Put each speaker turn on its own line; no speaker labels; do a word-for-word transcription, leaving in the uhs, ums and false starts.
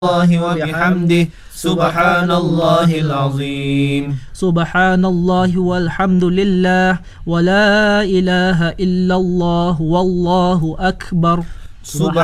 الله وبحمده سبحان الله العظيم
سبحان الله والحمد لله ولا إله إلا الله والله أكبر.